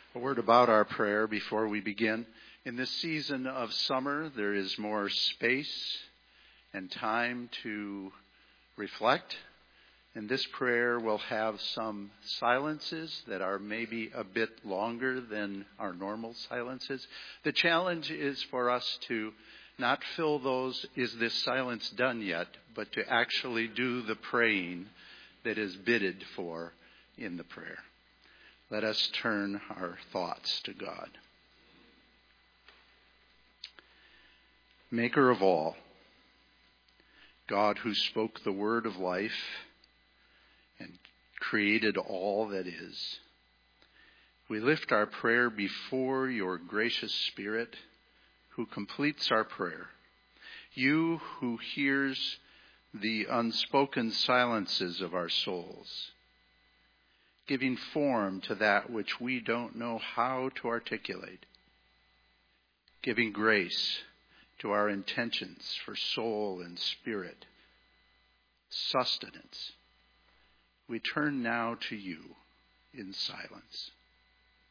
A word about our prayer before we begin. In this season of summer, there is more space and time to reflect. And this prayer will have some silences that are maybe a bit longer than our normal silences. The challenge is for us to not fill those, is this silence done yet, but to actually do the praying that is bidded for in the prayer. Let us turn our thoughts to God. Maker of all, God who spoke the word of life and created all that is, we lift our prayer before your gracious Spirit who completes our prayer. You who hears the unspoken silences of our souls, giving form to that which we don't know how to articulate, giving grace to our intentions for soul and spirit, sustenance. We turn now to you in silence.